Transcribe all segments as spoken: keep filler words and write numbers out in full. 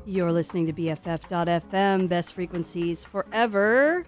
You're listening to B F F dot F M, best frequencies forever.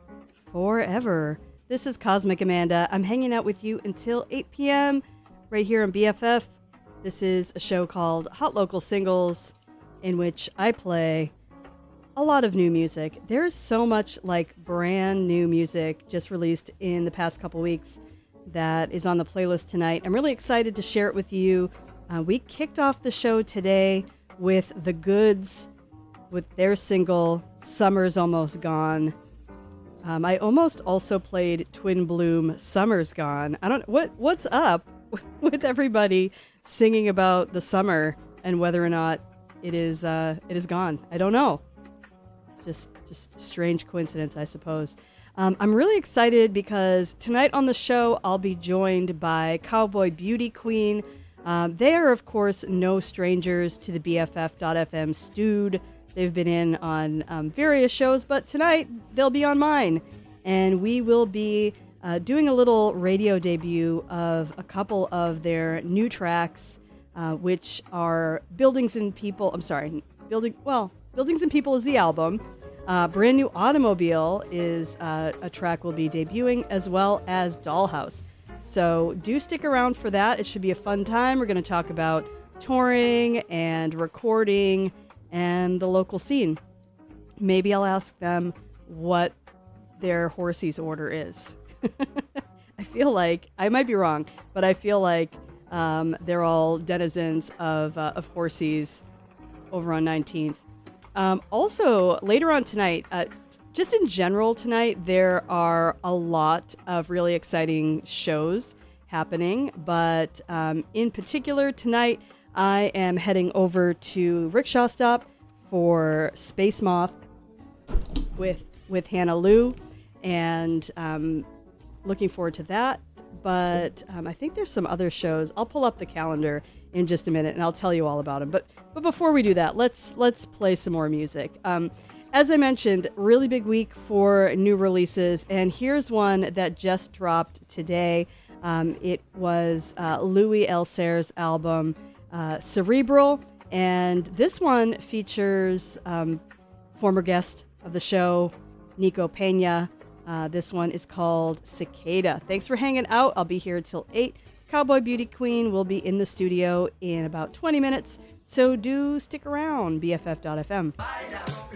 Forever. This is Cosmic Amanda. I'm hanging out with you until eight p.m. right here on B F F. This is a show called Hot Local Singles, in which I play a lot of new music. There's so much like brand new music just released in the past couple weeks that is on the playlist tonight. I'm really excited to share it with you. Uh, we kicked off the show today with The Goods, with their single, Summer's Almost Gone. Um, I almost also played Twin Bloom, Summer's Gone. I don't what what's up with everybody singing about the summer and whether or not it is uh, it is gone. I don't know. Just just strange coincidence, I suppose. Um, I'm really excited because tonight on the show I'll be joined by Cowboy Beauty Queen. Um, they are, of course, no strangers to the B F F dot F M stewed. They've been in on um, various shows, but tonight they'll be on mine. And we will be uh, doing a little radio debut of a couple of their new tracks, uh, which are Buildings and People. I'm sorry, Building. Well, Buildings and People is the album. Uh, Brand New Automobile is uh, a track we'll be debuting, as well as Dollhouse. So do stick around for that. It should be a fun time. We're going to talk about touring and recording and the local scene. Maybe I'll ask them what their Horsey's order is. I feel like, I might be wrong, but I feel like um, they're all denizens of, uh, of Horsey's over on nineteenth. Um, also, later on tonight, uh, just in general tonight, there are a lot of really exciting shows happening. But um, in particular, tonight, I am heading over to Rickshaw Stop for Space Moth with, with Hannah Lou. And um, looking forward to that. But um, I think there's some other shows. I'll pull up the calendar in just a minute, and I'll tell you all about them. But but before we do that, let's let's play some more music. Um, as I mentioned, really big week for new releases, and here's one that just dropped today. Um, it was uh, Louis Alcer's album, uh, Cerebral, and this one features um, former guest of the show, Nico Pena. Uh, this one is called Cicada. Thanks for hanging out. I'll be here till eight. Cowboy Beauty Queen will be in the studio in about twenty minutes, so do stick around, B F F dot F M.